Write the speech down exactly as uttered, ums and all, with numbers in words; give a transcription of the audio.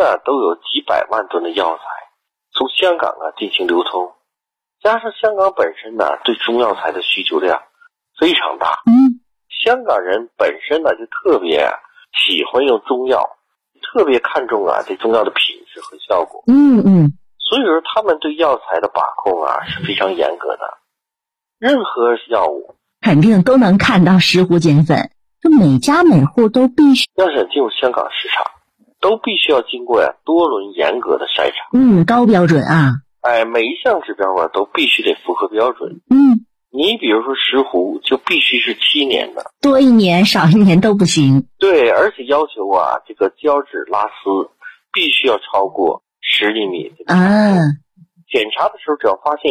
呢都有几百万吨的药材从香港啊进行流通，加上香港本身呢对中药材的需求量非常大， 嗯， 香港人本身呢就特别喜欢用中药，特别看重啊这中药的品质和效果。 嗯嗯， 所以说他们对药材的把控啊是非常严格的，任何药物肯定都能看到石斛碱粉，就每家每户都必须要想进入香港市场，都必须要经过呀多轮严格的筛查。 嗯，高标准啊。 哎，每一项指标啊都必须得符合标准。 嗯， 你比如说石斛就必须是七年的， 多一年少一年都不行。 对，而且要求啊这个胶质拉丝必须要超过十厘米。 啊， 检查的时候只要发现